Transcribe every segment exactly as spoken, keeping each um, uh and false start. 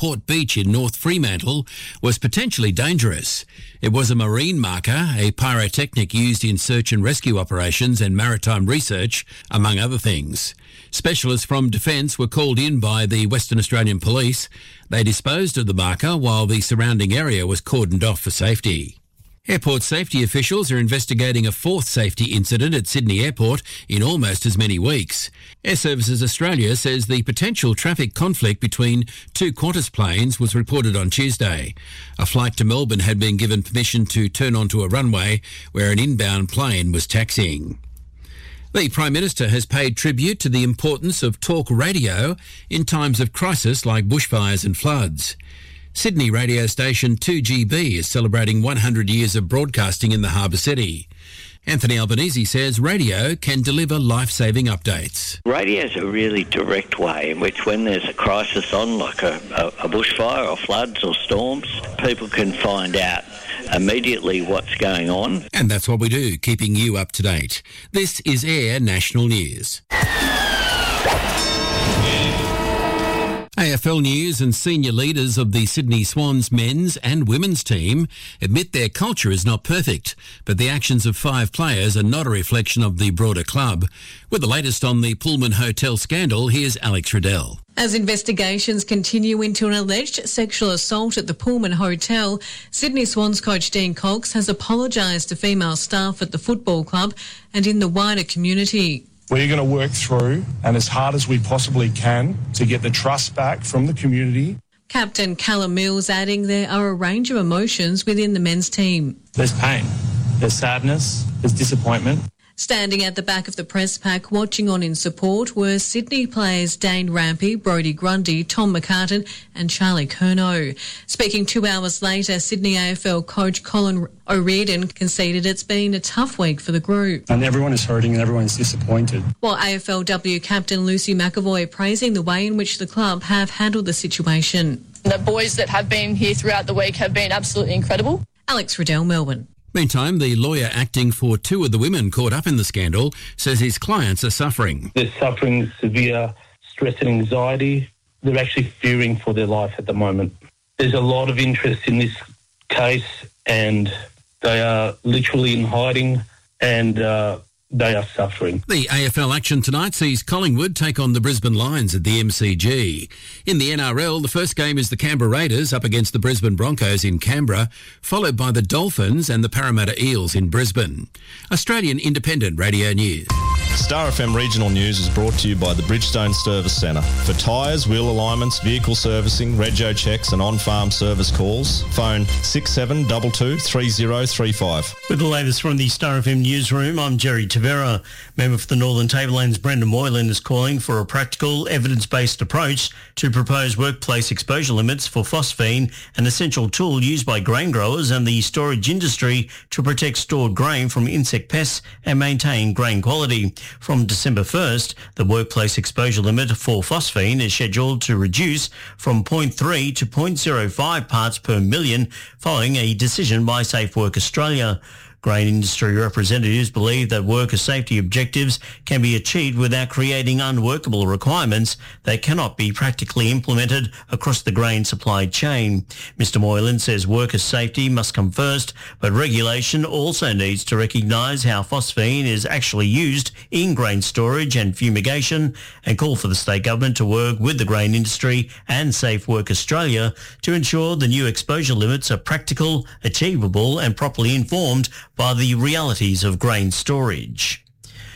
Port Beach in North Fremantle was potentially dangerous. It was a marine marker, a pyrotechnic used in search and rescue operations and maritime research, among other things. Specialists from Defence were called in by the Western Australian Police. They disposed of the marker while the surrounding area was cordoned off for safety. Airport safety officials are investigating a fourth safety incident at Sydney Airport in almost as many weeks. Air Services Australia says the potential traffic conflict between two Qantas planes was reported on Tuesday. A flight to Melbourne had been given permission to turn onto a runway where an inbound plane was taxiing. The Prime Minister has paid tribute to the importance of talk radio in times of crisis like bushfires and floods. Sydney radio station two G B is celebrating one hundred years of broadcasting in the harbour city. Anthony Albanese says radio can deliver life-saving updates. Radio is a really direct way in which when there's a crisis on, like a, a, a bushfire or floods or storms, people can find out immediately what's going on. And that's what we do, keeping you up to date. This is Air National News. A F L News and senior leaders of the Sydney Swans men's and women's team admit their culture is not perfect, but the actions of five players are not a reflection of the broader club. With the latest on the Pullman Hotel scandal, here's Alex Riddell. As investigations continue into an alleged sexual assault at the Pullman Hotel, Sydney Swans coach Dean Cox has apologised to female staff at the football club and in the wider community. We're going to work through and as hard as we possibly can to get the trust back from the community. Captain Callum Mills adding there are a range of emotions within the men's team. There's pain, there's sadness, there's disappointment. Standing at the back of the press pack watching on in support were Sydney players Dane Rampy, Brodie Grundy, Tom McCartan and Charlie Curnow. Speaking two hours later, Sydney A F L coach Colin O'Riordan conceded it's been a tough week for the group. And everyone is hurting and everyone is disappointed. While A F L W captain Lucy McAvoy praising the way in which the club have handled the situation. The boys that have been here throughout the week have been absolutely incredible. Alex Riddell, Melbourne. Meantime, the lawyer acting for two of the women caught up in the scandal says his clients are suffering. They're suffering severe stress and anxiety. They're actually fearing for their life at the moment. There's a lot of interest in this case and they are literally in hiding and uh, they are suffering. The A F L action tonight sees Collingwood take on the Brisbane Lions at the M C G. In the N R L, the first game is the Canberra Raiders up against the Brisbane Broncos in Canberra, followed by the Dolphins and the Parramatta Eels in Brisbane. Australian Independent Radio News. Star F M Regional News is brought to you by the Bridgestone Service Centre. For tyres, wheel alignments, vehicle servicing, rego checks and on-farm service calls, phone six seven two two, three zero three five. With the latest from the Star F M newsroom, I'm Jerry Tavera. Member for the Northern Tablelands, Brendan Moylan, is calling for a practical, evidence-based approach to propose workplace exposure limits for phosphine, an essential tool used by grain growers and the storage industry to protect stored grain from insect pests and maintain grain quality. From December first, the workplace exposure limit for phosphine is scheduled to reduce from zero point three to zero point zero five parts per million following a decision by Safe Work Australia. Grain industry representatives believe that worker safety objectives can be achieved without creating unworkable requirements that cannot be practically implemented across the grain supply chain. Mister Moylan says worker safety must come first, but regulation also needs to recognise how phosphine is actually used in grain storage and fumigation, and call for the state government to work with the grain industry and Safe Work Australia to ensure the new exposure limits are practical, achievable and properly informed by the realities of grain storage.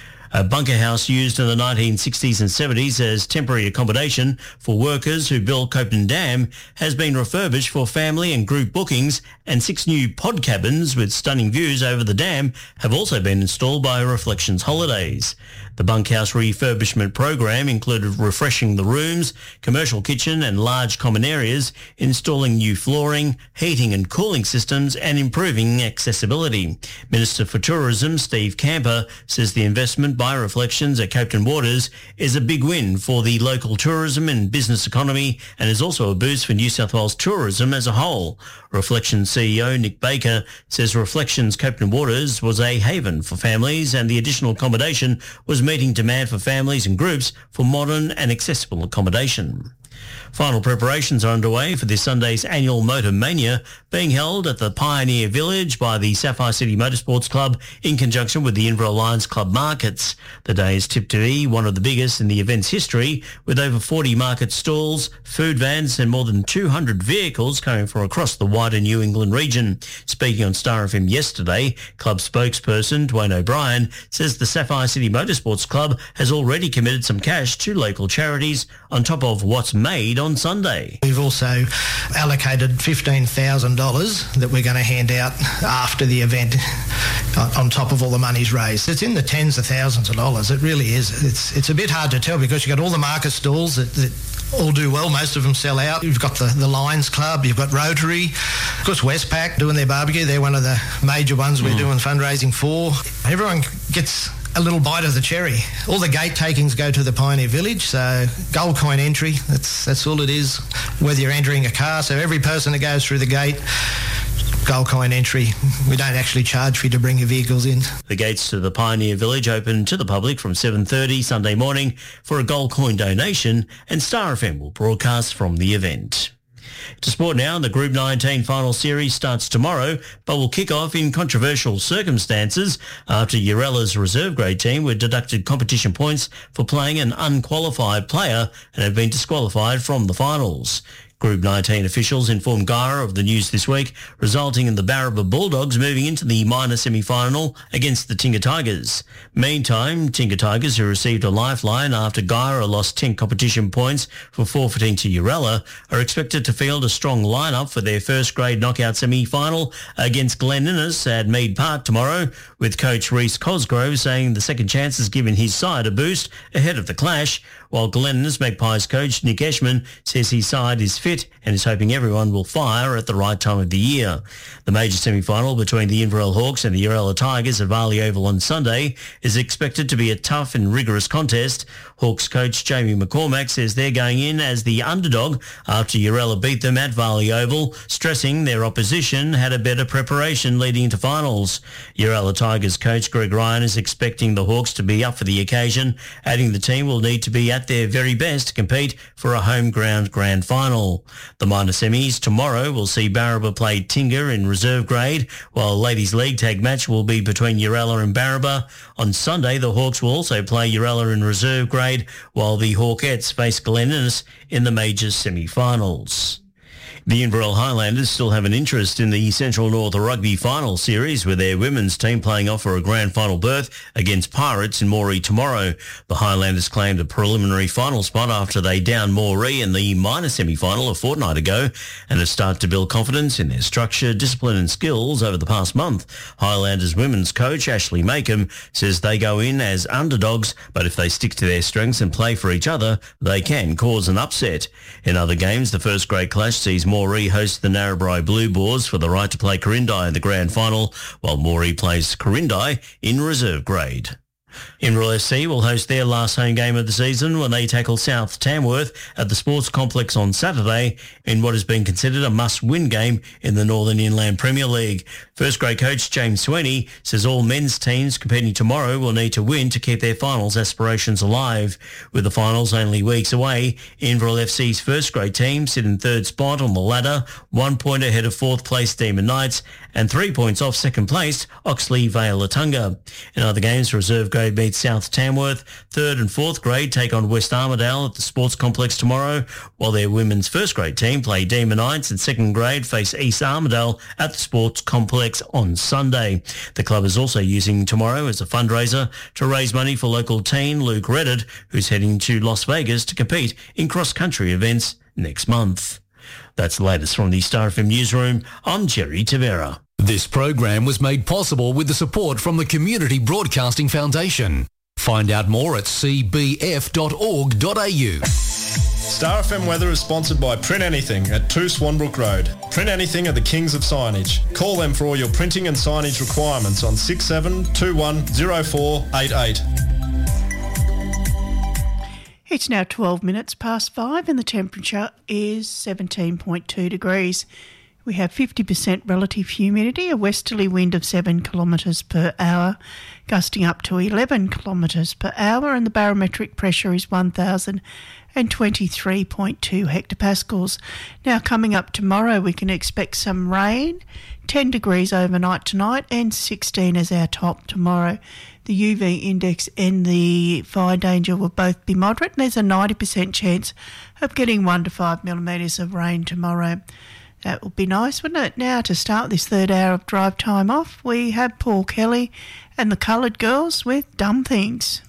A bunker house used in the nineteen sixties and seventies as temporary accommodation for workers who built Copeland Dam has been refurbished for family and group bookings, and six new pod cabins with stunning views over the dam have also been installed by Reflections Holidays. The bunkhouse refurbishment program included refreshing the rooms, commercial kitchen and large common areas, installing new flooring, heating and cooling systems and improving accessibility. Minister for Tourism Steve Camper says the investment by Reflections at Copeland Waters is a big win for the local tourism and business economy and is also a boost for New South Wales tourism as a whole. Reflections C E O Nick Baker says Reflections Copeland Waters was a haven for families and the additional accommodation was meeting demand for families and groups for modern and accessible accommodation. Final preparations are underway for this Sunday's annual Motor Mania, being held at the Pioneer Village by the Sapphire City Motorsports Club in conjunction with the Inverell Lions Club markets. The day is tipped to be one of the biggest in the event's history, with over forty market stalls, food vans and more than two hundred vehicles coming from across the wider New England region. Speaking on Star F M yesterday, club spokesperson Dwayne O'Brien says the Sapphire City Motorsports Club has already committed some cash to local charities on top of what's made on Sunday. We've also allocated fifteen thousand dollars that we're going to hand out after the event on top of all the monies raised. It's in the tens of thousands of dollars. It really is. It's it's a bit hard to tell because you've got all the market stalls that, that all do well. Most of them sell out. You've got the, the Lions Club, you've got Rotary, of course Westpac doing their barbecue. They're one of the major ones we're mm. doing fundraising for. Everyone gets a little bite of the cherry. All the gate takings go to the Pioneer Village, so gold coin entry, that's that's all it is, whether you're entering a car. So every person that goes through the gate, gold coin entry. We don't actually charge for you to bring your vehicles in. The gates to the Pioneer Village open to the public from seven thirty Sunday morning for a gold coin donation, and Star F M will broadcast from the event. To sport now, the Group nineteen final series starts tomorrow, but will kick off in controversial circumstances after Urella's reserve grade team were deducted competition points for playing an unqualified player and have been disqualified from the finals. Group nineteen officials informed Guyra of the news this week, resulting in the Barraba Bulldogs moving into the minor semi-final against the Tingha Tigers. Meantime, Tingha Tigers, who received a lifeline after Guyra lost ten competition points for forfeiting to Urella, are expected to field a strong lineup for their first grade knockout semi-final against Glen Innes at Mead Park tomorrow, with coach Reece Cosgrove saying the second chance has given his side a boost ahead of the clash, while Glen Innes Magpies coach Nick Eshman says his side is fit and is hoping everyone will fire at the right time of the year. The major semi-final between the Inverell Hawks and the Urella Tigers at Varley Oval on Sunday is expected to be a tough and rigorous contest. Hawks coach Jamie McCormack says they're going in as the underdog after Urella beat them at Varley Oval, stressing their opposition had a better preparation leading into finals. Urella Tigers coach Greg Ryan is expecting the Hawks to be up for the occasion, adding the team will need to be at their very best to compete for a home ground grand final. The minor semis tomorrow will see Barraba play Tingha in reserve grade, while Ladies League tag match will be between Urella and Barraba. On Sunday, the Hawks will also play Urella in reserve grade, while the Hawkettes face Glen Innes in the major semi-finals. The Inverell Highlanders still have an interest in the Central North Rugby Final Series, with their women's team playing off for a grand final berth against Pirates in Moree tomorrow. The Highlanders claimed a preliminary final spot after they downed Moree in the minor semi-final a fortnight ago, and have started to build confidence in their structure, discipline and skills over the past month. Highlanders women's coach Ashley Makem says they go in as underdogs, but if they stick to their strengths and play for each other, they can cause an upset. In other games, the first grade clash sees Moree hosts the Narrabri Blue Boars for the right to play Corindi in the grand final, while Moree plays Corindi in reserve grade. Inverell F C will host their last home game of the season when they tackle South Tamworth at the Sports Complex on Saturday in what has been considered a must-win game in the Northern Inland Premier League. First grade coach James Sweeney says all men's teams competing tomorrow will need to win to keep their finals aspirations alive. With the finals only weeks away, Inverell F C's first grade team sit in third spot on the ladder, one point ahead of fourth place Demon Knights and three points off second place Oxley Vale Latunga. In other games, reserve grade meets South Tamworth. Third and fourth grade take on West Armidale at the Sports Complex tomorrow, while their women's first grade team play Demon Knights, and second grade face East Armidale at the Sports Complex on Sunday. The club is also using tomorrow as a fundraiser to raise money for local teen Luke Reddit, who's heading to Las Vegas to compete in cross-country events next month. That's the latest from the Star F M newsroom. I'm Jerry Tavera. This program was made possible with the support from the Community Broadcasting Foundation. Find out more at c b f dot org dot a u. Star F M weather is sponsored by Print Anything at two Swanbrook Road. Print Anything are the kings of signage. Call them for all your printing and signage requirements on six seven two one zero four eight eight. It's now twelve minutes past five and the temperature is seventeen point two degrees. We have fifty percent relative humidity, a westerly wind of seven kilometres per hour, gusting up to eleven kilometres per hour, and the barometric pressure is one thousand twenty-three point two hectopascals. Now, coming up tomorrow, we can expect some rain, ten degrees overnight tonight, and sixteen as our top tomorrow. The U V index and the fire danger will both be moderate, and there's a ninety percent chance of getting one to five millimetres of rain tomorrow. That will be nice, wouldn't it? Now, to start this third hour of Drive Time off, we have Paul Kelly and the Coloured Girls with Dumb Things.